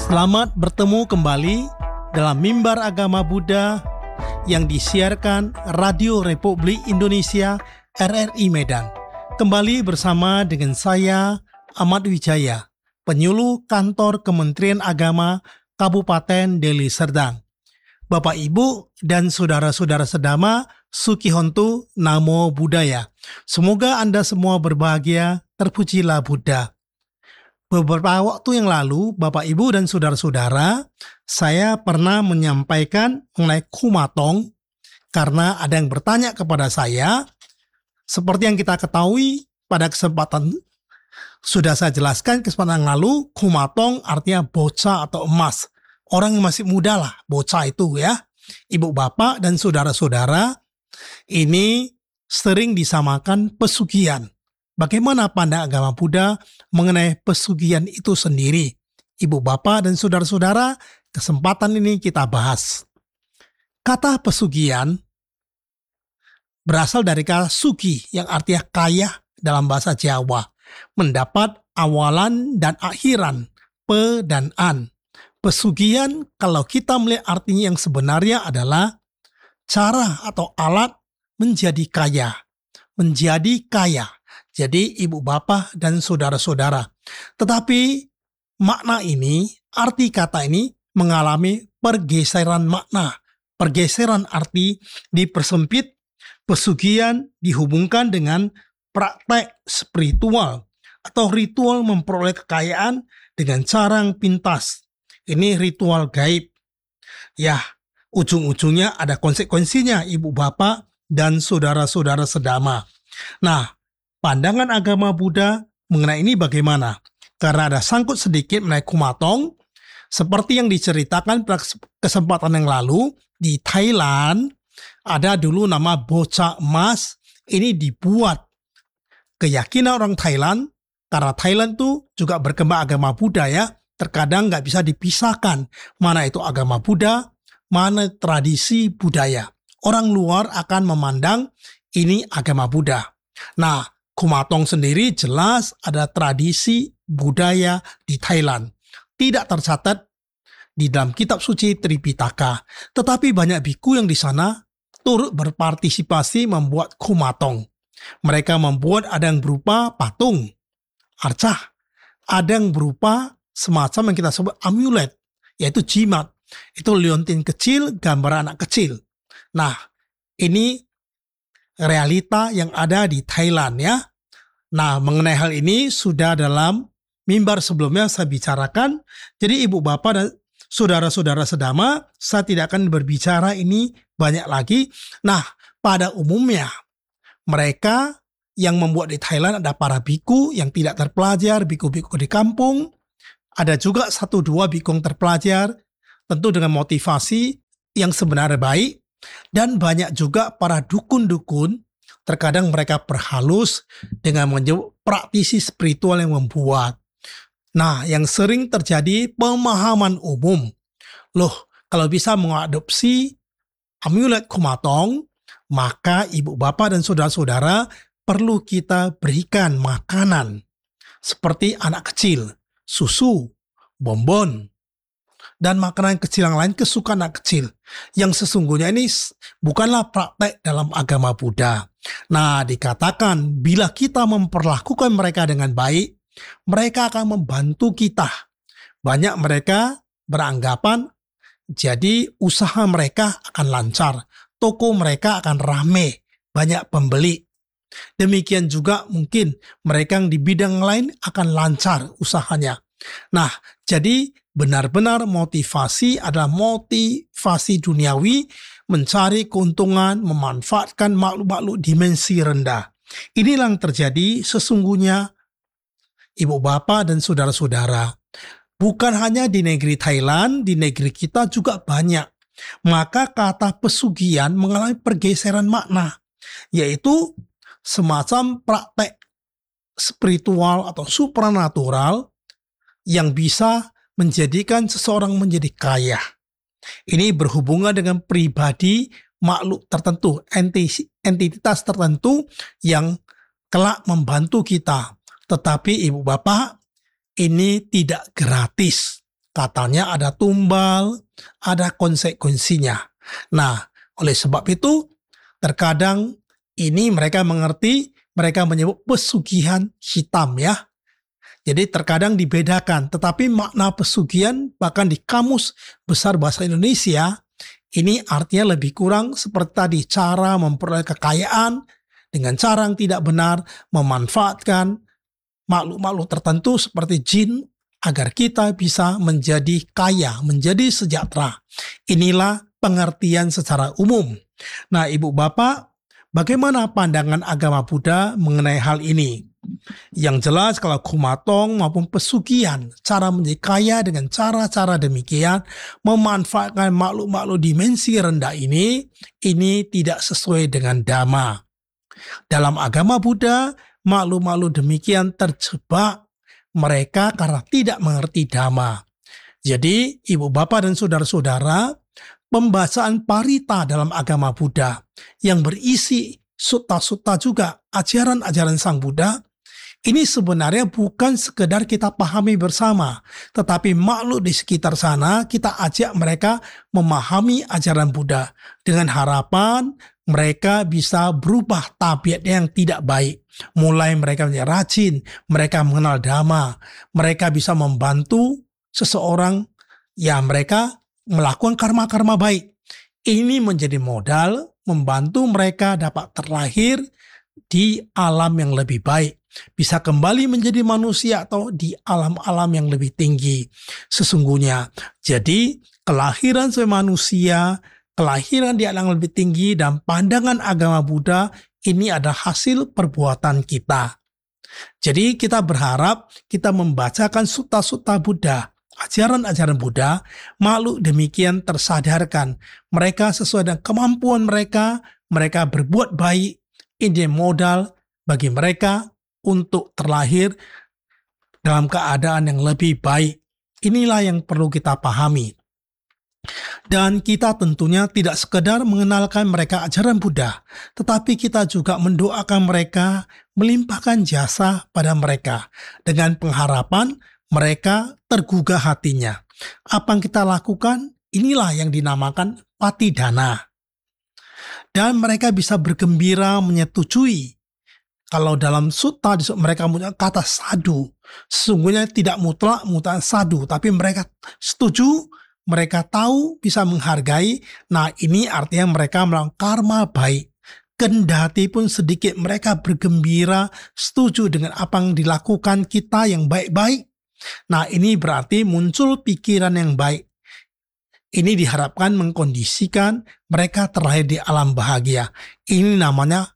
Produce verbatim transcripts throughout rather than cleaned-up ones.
Selamat bertemu kembali dalam Mimbar Agama Buddha yang disiarkan Radio Republik Indonesia R R I Medan. Kembali bersama dengan saya, Ahmad Wijaya, penyuluh kantor Kementerian Agama Kabupaten Deli Serdang. Bapak Ibu dan saudara-saudara sedama, Sukihontu Namo Buddhaya. Semoga Anda semua berbahagia, terpujilah Buddha. Beberapa waktu yang lalu, Bapak Ibu dan saudara-saudara, saya pernah menyampaikan mengenai kumatong karena ada yang bertanya kepada saya. Seperti yang kita ketahui pada kesempatan sudah saya jelaskan kesempatan yang lalu, kumatong artinya bocah atau emas. Orang yang masih muda lah, bocah itu ya. Ibu bapak dan saudara-saudara, ini sering disamakan pesugihan. Bagaimana pandangan agama Buddha mengenai pesugihan itu sendiri? Ibu bapak dan saudara-saudara, kesempatan ini kita bahas. Kata pesugihan berasal dari kata sugi yang artinya kaya dalam bahasa Jawa. Mendapat awalan dan akhiran, pe dan an. Pesugihan kalau kita melihat artinya yang sebenarnya adalah cara atau alat menjadi kaya. Menjadi kaya. Jadi ibu bapak dan saudara-saudara. Tetapi makna ini, arti kata ini mengalami pergeseran makna. Pergeseran arti dipersempit, pesugihan dihubungkan dengan praktek spiritual atau ritual memperoleh kekayaan dengan cara yang pintas. Ini ritual gaib. Ya, ujung-ujungnya ada konsekuensinya ibu bapak dan saudara-saudara sedama. Nah, pandangan agama Buddha mengenai ini bagaimana? Karena ada sangkut sedikit mengenai kumatong, seperti yang diceritakan pada kesempatan yang lalu, di Thailand ada dulu nama bocah emas. Ini dibuat keyakinan orang Thailand, karena Thailand tuh juga berkembang agama Buddha ya. Terkadang nggak bisa dipisahkan mana itu agama Buddha, mana tradisi budaya. Orang luar akan memandang ini agama Buddha. Nah, kumatong sendiri jelas ada tradisi budaya di Thailand. Tidak tercatat di dalam kitab suci Tripitaka. Tetapi banyak biku yang di sana turut berpartisipasi membuat kumatong. Mereka membuat ada yang berupa patung, arcah, ada yang berupa semacam yang kita sebut amulet, yaitu jimat. Itu liontin kecil, gambar anak kecil. Nah, ini realita yang ada di Thailand ya. Nah, mengenai hal ini sudah dalam mimbar sebelumnya saya bicarakan. Jadi ibu bapak dan saudara-saudara sedama, saya tidak akan berbicara ini banyak lagi. Nah, pada umumnya mereka yang membuat di Thailand ada para biku yang tidak terpelajar, biku-biku di kampung. Ada juga satu dua bikung terpelajar, tentu dengan motivasi yang sebenarnya baik. Dan banyak juga para dukun-dukun, terkadang mereka berhalus dengan menyebut praktisi spiritual yang membuat. Nah, yang sering terjadi pemahaman umum. Loh, kalau bisa mengadopsi amulet kumatong, maka ibu bapak dan saudara-saudara perlu kita berikan makanan. Seperti anak kecil, susu, bonbon, dan makanan kecil yang lain kesukaan anak kecil. Yang sesungguhnya ini bukanlah praktek dalam agama Buddha. Nah, dikatakan bila kita memperlakukan mereka dengan baik, mereka akan membantu kita. Banyak mereka beranggapan jadi usaha mereka akan lancar, toko mereka akan rame, banyak pembeli. Demikian juga mungkin mereka yang di bidang lain akan lancar usahanya. Nah, jadi benar-benar motivasi adalah motivasi duniawi, mencari keuntungan, memanfaatkan makhluk-makhluk dimensi rendah. Inilah yang terjadi sesungguhnya ibu bapak dan saudara-saudara. Bukan hanya di negeri Thailand, di negeri kita juga banyak. Maka kata pesugihan mengalami pergeseran makna, yaitu semacam praktek spiritual atau supranatural yang bisa menjadikan seseorang menjadi kaya. Ini berhubungan dengan pribadi makhluk tertentu, entitas tertentu yang kelak membantu kita. Tetapi ibu bapak, ini tidak gratis. Katanya ada tumbal, ada konsekuensinya. Nah, oleh sebab itu, terkadang ini mereka mengerti, mereka menyebut pesugihan hitam ya. Jadi terkadang dibedakan, tetapi makna pesugihan bahkan di Kamus Besar Bahasa Indonesia, ini artinya lebih kurang seperti tadi, cara memperoleh kekayaan dengan cara yang tidak benar, memanfaatkan makhluk-makhluk tertentu seperti jin agar kita bisa menjadi kaya, menjadi sejahtera. Inilah pengertian secara umum. Nah, Ibu Bapak, bagaimana pandangan agama Buddha mengenai hal ini? Yang jelas kalau kumatong maupun pesugihan, cara menjadi kaya dengan cara-cara demikian, memanfaatkan makhluk-makhluk dimensi rendah ini, ini tidak sesuai dengan Dhamma. Dalam agama Buddha, makhluk-makhluk demikian terjebak mereka karena tidak mengerti Dhamma. Jadi, Ibu Bapak dan Saudara-saudara, pembacaan parita dalam agama Buddha yang berisi sutta-sutta juga, ajaran-ajaran Sang Buddha, ini sebenarnya bukan sekedar kita pahami bersama, tetapi makhluk di sekitar sana kita ajak mereka memahami ajaran Buddha dengan harapan mereka bisa berubah tabiatnya yang tidak baik. Mulai mereka menjadi rajin, mereka mengenal Dhamma, mereka bisa membantu seseorang, ya mereka melakukan karma-karma baik. Ini menjadi modal membantu mereka dapat terlahir di alam yang lebih baik, bisa kembali menjadi manusia atau di alam-alam yang lebih tinggi sesungguhnya. Jadi kelahiran sebagai manusia, kelahiran di alam yang lebih tinggi dan pandangan agama Buddha ini adalah hasil perbuatan kita. Jadi kita berharap kita membacakan sutta-sutta Buddha, ajaran-ajaran Buddha, makhluk demikian tersadarkan. Mereka sesuai dengan kemampuan mereka, mereka berbuat baik. Ini modal bagi mereka untuk terlahir dalam keadaan yang lebih baik. Inilah yang perlu kita pahami. Dan kita tentunya tidak sekedar mengenalkan mereka ajaran Buddha, tetapi kita juga mendoakan mereka, melimpahkan jasa pada mereka, dengan pengharapan mereka tergugah hatinya. Apa yang kita lakukan, inilah yang dinamakan patidana. Dan mereka bisa bergembira menyetujui. Kalau dalam sutta mereka punya kata sadu, sesungguhnya tidak mutlak mutlak sadu, tapi mereka setuju, mereka tahu, bisa menghargai. Nah, ini artinya mereka melakukan karma baik. Kendati pun sedikit mereka bergembira, setuju dengan apa yang dilakukan kita yang baik-baik. Nah, ini berarti muncul pikiran yang baik. Ini diharapkan mengkondisikan mereka terlahir di alam bahagia. Ini namanya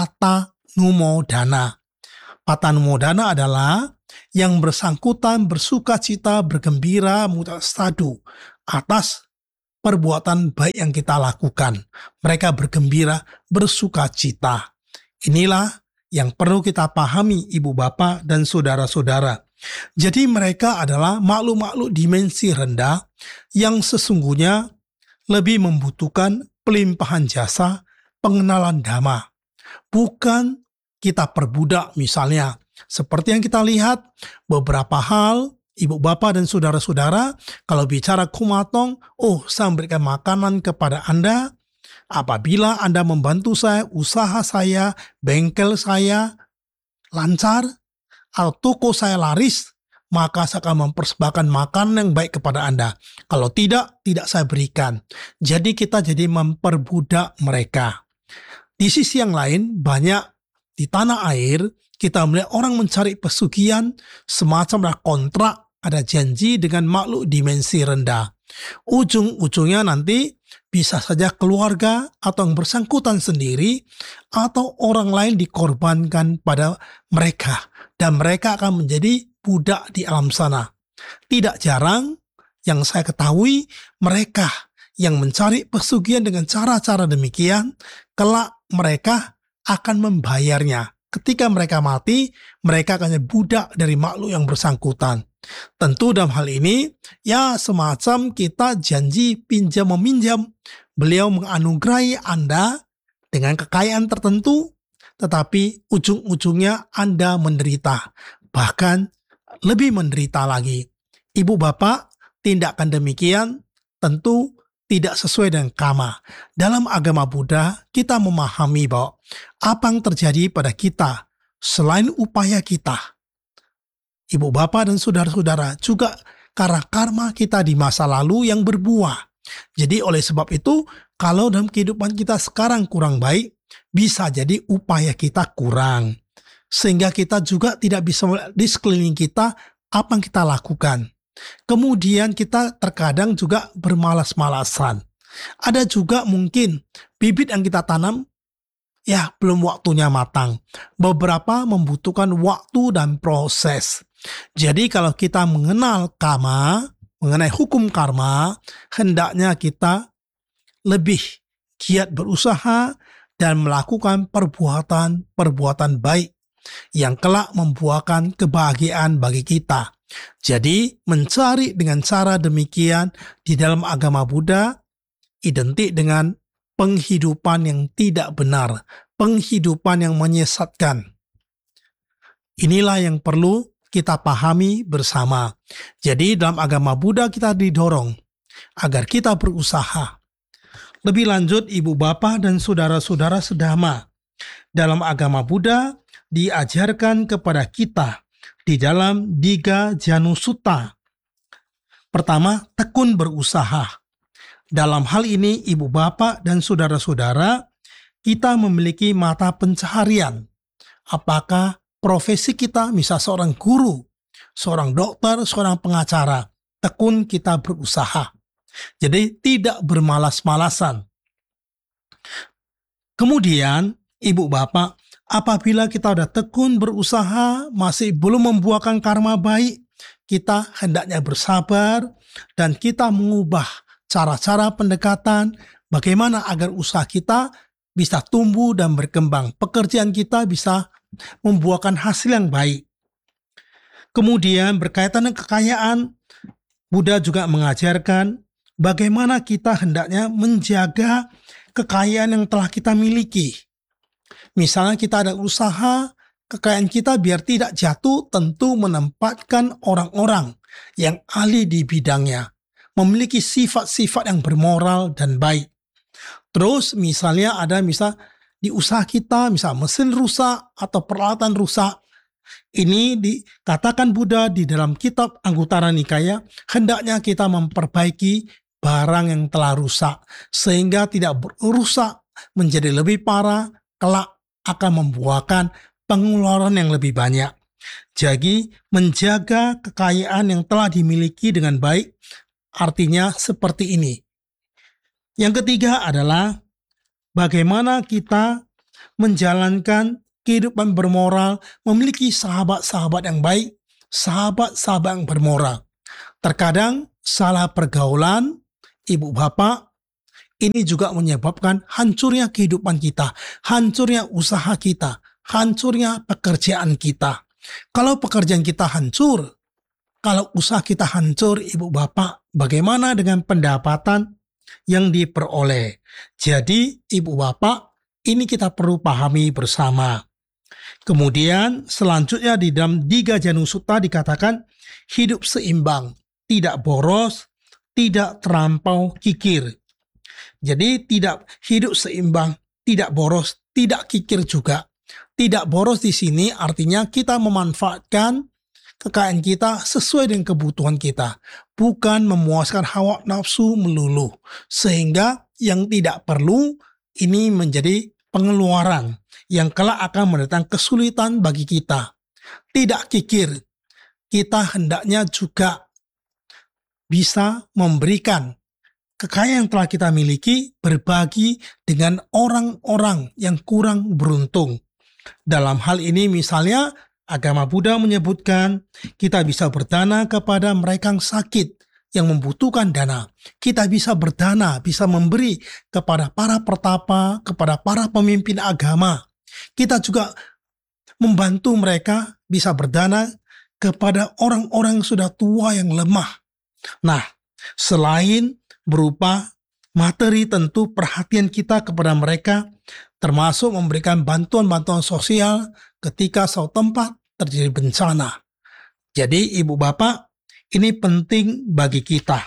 patanumodana. Patanumodana adalah yang bersangkutan bersuka cita, bergembira, mutastadu atas perbuatan baik yang kita lakukan. Mereka bergembira, bersuka cita. Inilah yang perlu kita pahami, Ibu Bapak dan saudara-saudara. Jadi mereka adalah makhluk-makhluk dimensi rendah yang sesungguhnya lebih membutuhkan pelimpahan jasa, pengenalan Dhamma. Bukan kita perbudak misalnya. Seperti yang kita lihat beberapa hal, Ibu Bapak dan saudara-saudara, kalau bicara kumatong, oh saya memberikan makanan kepada Anda, apabila Anda membantu saya, usaha saya, bengkel saya lancar, atau toko saya laris, maka saya akan mempersembahkan makanan yang baik kepada Anda. Kalau tidak, tidak saya berikan. Jadi kita jadi memperbudak mereka. Di sisi yang lain, banyak di tanah air, kita melihat orang mencari pesugihan, semacam ada kontrak, ada janji dengan makhluk dimensi rendah. Ujung-ujungnya nanti bisa saja keluarga atau yang bersangkutan sendiri atau orang lain dikorbankan pada mereka. Dan mereka akan menjadi budak di alam sana. Tidak jarang yang saya ketahui mereka yang mencari pesugihan dengan cara-cara demikian, kelak mereka akan membayarnya. Ketika mereka mati, mereka akan menjadi budak dari makhluk yang bersangkutan. Tentu dalam hal ini, ya semacam kita janji pinjam-meminjam. Beliau menganugerahi Anda dengan kekayaan tertentu, tetapi ujung-ujungnya Anda menderita. Bahkan lebih menderita lagi. Ibu Bapak tindakan demikian tentu tidak sesuai dengan karma. Dalam agama Buddha, kita memahami bahwa apa yang terjadi pada kita selain upaya kita, ibu bapak dan saudara-saudara, juga karena karma kita di masa lalu yang berbuah. Jadi oleh sebab itu, kalau dalam kehidupan kita sekarang kurang baik, bisa jadi upaya kita kurang. Sehingga kita juga tidak bisa melihat di sekeliling kita apa yang kita lakukan. Kemudian kita terkadang juga bermalas-malasan. Ada juga mungkin bibit yang kita tanam, ya belum waktunya matang. Beberapa membutuhkan waktu dan proses. Jadi kalau kita mengenal karma, mengenai hukum karma, hendaknya kita lebih giat berusaha dan melakukan perbuatan-perbuatan baik yang kelak membuahkan kebahagiaan bagi kita. Jadi mencari dengan cara demikian di dalam agama Buddha identik dengan penghidupan yang tidak benar, penghidupan yang menyesatkan. Inilah yang perlu kita pahami bersama. Jadi dalam agama Buddha kita didorong agar kita berusaha. Lebih lanjut, ibu bapa dan saudara-saudara sedama, dalam agama Buddha diajarkan kepada kita di dalam Digha Janu Sutta. Pertama, tekun berusaha. Dalam hal ini, ibu bapak dan saudara-saudara, kita memiliki mata pencaharian. Apakah profesi kita, misal seorang guru, seorang dokter, seorang pengacara, tekun kita berusaha. Jadi tidak bermalas-malasan. Kemudian, ibu bapak, apabila kita sudah tekun berusaha, masih belum membuahkan karma baik, kita hendaknya bersabar dan kita mengubah cara-cara pendekatan bagaimana agar usaha kita bisa tumbuh dan berkembang. Pekerjaan kita bisa membuahkan hasil yang baik. Kemudian berkaitan dengan kekayaan, Buddha juga mengajarkan bagaimana kita hendaknya menjaga kekayaan yang telah kita miliki. Misalnya kita ada usaha, kekayaan kita biar tidak jatuh tentu menempatkan orang-orang yang ahli di bidangnya, memiliki sifat-sifat yang bermoral dan baik. Terus misalnya ada misal di usaha kita, misal mesin rusak atau peralatan rusak. Ini dikatakan Buddha di dalam kitab Anguttara Nikaya, hendaknya kita memperbaiki barang yang telah rusak, sehingga tidak rusak menjadi lebih parah, kelak akan membuahkan pengeluaran yang lebih banyak. Jadi, menjaga kekayaan yang telah dimiliki dengan baik, artinya seperti ini. Yang ketiga adalah bagaimana kita menjalankan kehidupan bermoral, memiliki sahabat-sahabat yang baik, sahabat-sahabat yang bermoral. Terkadang salah pergaulan, ibu bapak, ini juga menyebabkan hancurnya kehidupan kita, hancurnya usaha kita, hancurnya pekerjaan kita. Kalau pekerjaan kita hancur, kalau usaha kita hancur, ibu bapak, bagaimana dengan pendapatan yang diperoleh? Jadi, ibu bapak, ini kita perlu pahami bersama. Kemudian, selanjutnya di dalam Digha Janu Sutta dikatakan, hidup seimbang, tidak boros, tidak terlampau kikir. Jadi tidak hidup seimbang, tidak boros, tidak kikir juga. Tidak boros di sini artinya kita memanfaatkan kekayaan kita sesuai dengan kebutuhan kita, bukan memuaskan hawa nafsu melulu, sehingga yang tidak perlu ini menjadi pengeluaran yang kelak akan mendatangkan kesulitan bagi kita. Tidak kikir, kita hendaknya juga bisa memberikan kekayaan yang telah kita miliki, berbagi dengan orang-orang yang kurang beruntung. Dalam hal ini misalnya, agama Buddha menyebutkan kita bisa berdana kepada mereka yang sakit, yang membutuhkan dana. Kita bisa berdana, bisa memberi kepada para pertapa, kepada para pemimpin agama. Kita juga membantu mereka bisa berdana kepada orang-orang yang sudah tua yang lemah. Nah, selain berupa materi, tentu perhatian kita kepada mereka, termasuk memberikan bantuan-bantuan sosial ketika suatu tempat terjadi bencana. Jadi ibu bapak, Ini penting bagi kita.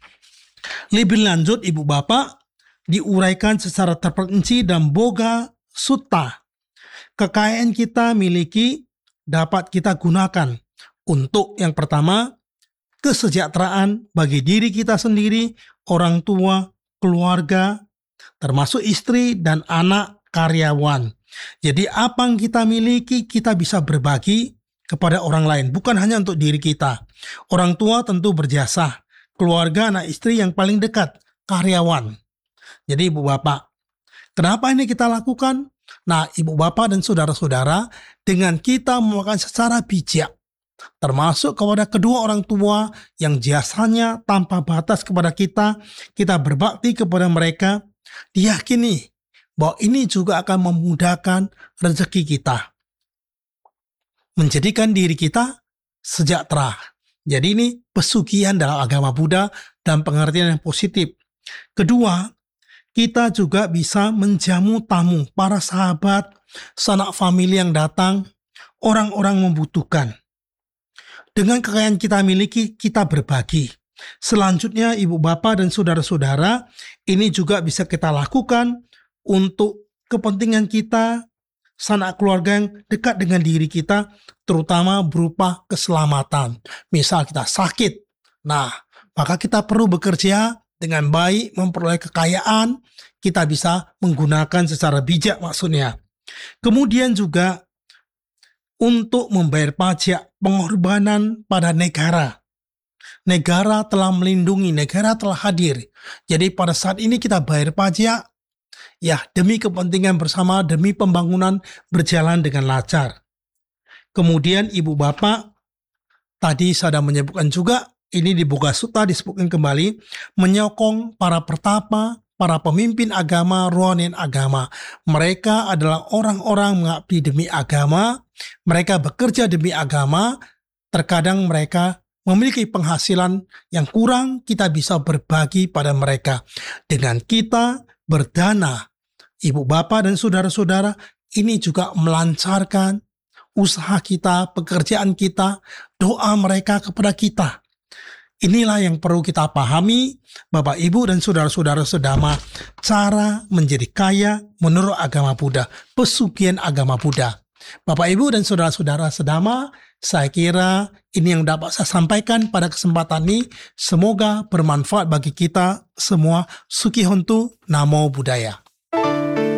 Lebih lanjut, Ibu Bapak, diuraikan secara terperinci dan boga sutta. Kekayaan kita miliki dapat kita gunakan untuk yang pertama, kesejahteraan bagi diri kita sendiri, orang tua, keluarga, termasuk istri dan anak karyawan. Jadi apa yang kita miliki kita bisa berbagi kepada orang lain, bukan hanya untuk diri kita. Orang tua tentu berjasa, keluarga, anak istri yang paling dekat, karyawan. Jadi Ibu Bapak, kenapa ini kita lakukan? Nah, Ibu Bapak dan saudara-saudara, dengan kita melakukan secara bijak, termasuk kepada kedua orang tua yang jasanya tanpa batas kepada kita, kita berbakti kepada mereka, diyakini bahwa ini juga akan memudahkan rezeki kita, menjadikan diri kita sejahtera. Jadi ini pesugihan dalam agama Buddha dan pengertian yang positif. Kedua, kita juga bisa menjamu tamu, para sahabat, sanak famili yang datang, orang-orang membutuhkan. Dengan kekayaan kita miliki, kita berbagi. Selanjutnya, Ibu Bapak dan saudara-saudara, ini juga bisa kita lakukan untuk kepentingan kita, sanak keluarga yang dekat dengan diri kita, terutama berupa keselamatan. Misal kita sakit, nah, maka kita perlu bekerja dengan baik, memperoleh kekayaan, kita bisa menggunakan secara bijak maksudnya. Kemudian juga untuk membayar pajak, pengorbanan pada negara. Negara telah melindungi, negara telah hadir. Jadi pada saat ini kita bayar pajak, ya demi kepentingan bersama, demi pembangunan berjalan dengan lancar. Kemudian Ibu Bapak, tadi saya sudah menyebutkan juga, ini di Boga Sutta disebutkan kembali, menyokong para pertapa, para pemimpin agama, rohanian agama. Mereka adalah orang-orang mengabdi demi agama, mereka bekerja demi agama, terkadang mereka memiliki penghasilan yang kurang, kita bisa berbagi pada mereka. Dengan kita berdana, Ibu Bapak dan saudara-saudara, ini juga melancarkan usaha kita, pekerjaan kita, doa mereka kepada kita. Inilah yang perlu kita pahami, Bapak, Ibu, dan saudara-saudara sedama, cara menjadi kaya menurut agama Buddha, pesugihan agama Buddha. Bapak, Ibu, dan saudara-saudara sedama, saya kira ini yang dapat saya sampaikan pada kesempatan ini. Semoga bermanfaat bagi kita semua. Suki Hontu, Namo Buddhaya.